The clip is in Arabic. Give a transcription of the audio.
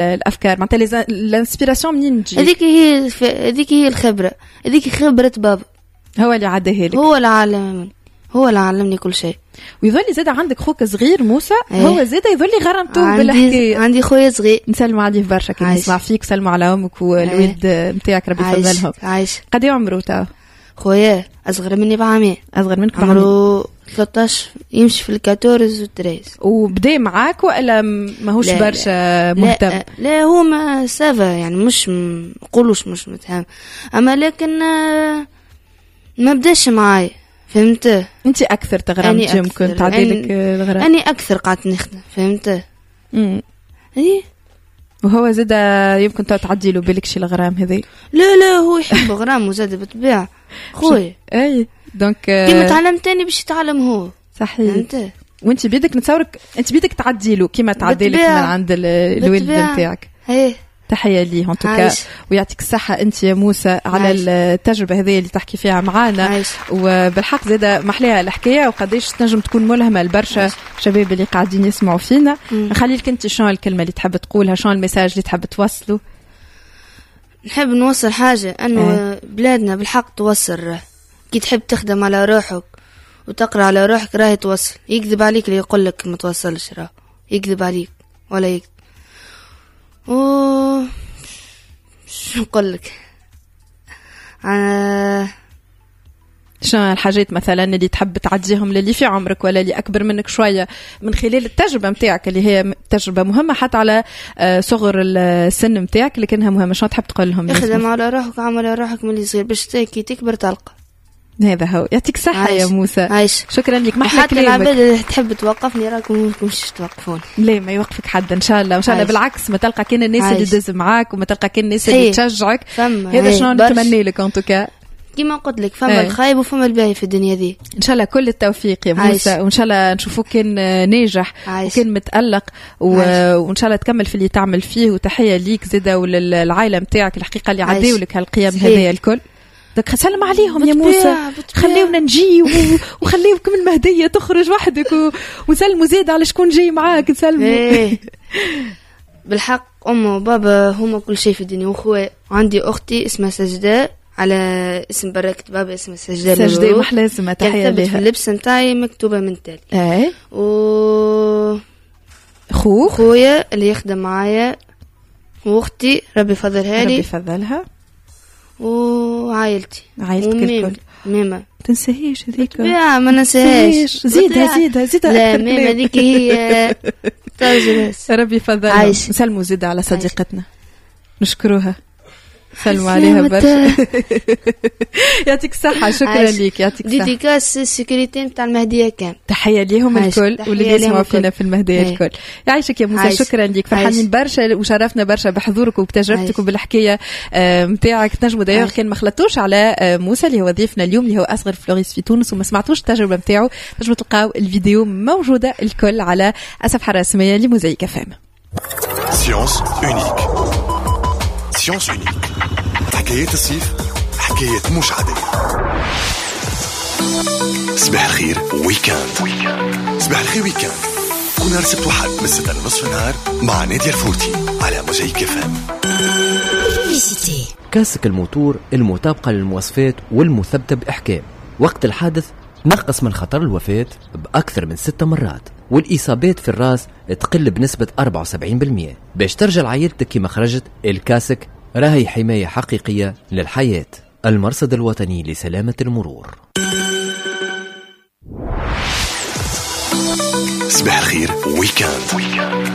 الافكار معناتها الانسبيراسيون منين تجي؟ هذيك هي الخبره، هذيك خبره بابا، هو اللي عداها لك، هو اللي علمني كل شيء. ويظل زاد عندك خوك صغير موسى، هو زاد يظل غرمته بالحكايه. عندي خويا صغير نسلم عليه برشا كي نسمع فيك، وسلموا على امك والولد نتاعك ربي يفضلهم. قد ايه عمره تاع خويا؟ اصغر مني بعامين. اصغر منك عمره 13، يمشي في الكاتورز والتريز. وبدا معاك ولا ماهوش برشا مهتم؟ لا هو ما سافا يعني، مش نقولوش مش متهم، اما لكن ما بداش معايا، فهمت؟ انت اكثر تغرمت، يمكن تعديلك الغرام. اني اكثر قعدت نخدم، فهمت؟ ايه. وهو زاد يمكن تعدي له بالك شي الغرام هذي؟ لا هو يحب غرام وزاد بالطبيعه خويا. اي دونك كيما تعلمتني باش يتعلم هو، صحيح. فهمت؟ وانت بيدك نتصورك انت بيدك تعدي له كيما تعدي لك من عند الولد نتاعك. ايه تحية ليه ان توكا، ويعطيك الصحة انت يا موسى على التجربة هذه اللي تحكي فيها معانا. وبالحق زادة محليها الحكاية، وقديش تنجم تكون ملهمة لبرشا شباب اللي قاعدين يسمعوا فينا. نخليلك انت شنو الكلمة اللي تحب تقولها، شنو المساج اللي تحب توصله؟ نحب نوصل حاجة انه بلادنا بالحق توصل، كي تحب تخدم على روحك وتقرأ على روحك راهي توصل. يكذب عليك اللي يقول لك ما توصلش، راه يكذب عليك ولا يكذب. شو نقول لك؟ شنو الحاجات مثلا اللي تحب تعديهم للي في عمرك ولا اللي اكبر منك شويه من خلال التجربه نتاعك اللي هي تجربه مهمه حتى على صغر السن نتاعك لكنها مهمه؟ شنو تحب تقول لهم؟ اخدم على روحك، عمل على روحك من اللي صغير باش كي تكبر تلقى. هذا هو. يعطيك الصحة يا موسى. عايش. شكرا لك. ما حتى العباد اللي تحب توقفني راكم مش توقفون. لا ما يوقفك حد ان شاء الله، وان شاء الله بالعكس ما تلقى كان الناس اللي تدز معاك وما تلقى كان الناس اللي تشجعك. هذا شنو نتمنى لك ان توكا. كيما قلت لك فما الخايب وفما الباهي في الدنيا دي. ان شاء الله كل التوفيق يا موسى، وان شاء الله نشوفوك كان ناجح وكان متألق وان شاء الله تكمل في اللي تعمل فيه. وتحية ليك زيدا وللعائلة نتاعك الحقيقة اللي عداو لك هالقيام هذايا الكل. دك سلم عليهم يا موسى، خليونا نجي وخليوكم المهدية تخرج وحدك وسلموا زيد على شكون جاي معاك. نسلموا بالحق أمه وبابا هما كل شيء في الدنيا، وأخوي عندي أختي اسمها سجداء على اسم بركة بابا اسمها سجداء محلى اسمها. تحية لها. في اللبس نتاعي مكتوبة من تالي. خويا اللي يخدم معايا واختي ربي يفضلها لي، ربي يفضلها، وعائلتي الكل. ميمة تنسهيش هذيك يا ما ننساهاش. زيدها لا ميمة هذيك هي تاجرس. ربي يفضلها. نسلموا زيد على صديقتنا، نشكروها، سلموا عليها برشا. يعطيك الصحة. شكرا ليك. يعطيك الصحة. ديديكاس السيكوريتي نتاع المهدية كان. تحية ليهم الكل واللي يسمعوا فينا في المهدية الكل. يعيشك يا موسى. شكرا ليك، فرحانين برشا وشرفنا برشا بحضورك وبتجربتك وبالحكاية متاعك. تنجموا دايما كان ما خلطوش على موسى اللي هو ضيفنا اليوم اللي هو أصغر فلوريس في تونس وما سمعتوش التجربة متاعه، تنجموا تلقاو الفيديو موجودة الكل على الصفحة الرسمية لموزايك FM. سيونس أونيك. سيونس أونيك. حكايات الصيف، حكايات مش عادية. صباح الخير ويكاند. صباح الخير ويكاند كل نهار سبت وحد من 6 لنصف النهار مع نادية الفوتي على موزايك FM. كاسك الموتور المطابقة للمواصفات والمثبتة بإحكام. وقت الحادث نقص من خطر الوفاة بأكثر من 6 مرات، والإصابات في الرأس تقل بنسبة 74%. باش ترجع عائلتك كما خرجت، الكاسك راهي حماية حقيقية للحياة. المرصد الوطني لسلامة المرور. صباح الخير ويكاند.